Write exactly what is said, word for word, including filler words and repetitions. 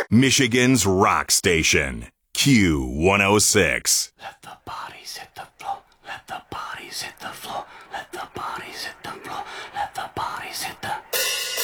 Michigan's rock station, Q one oh six. Let the bodies hit the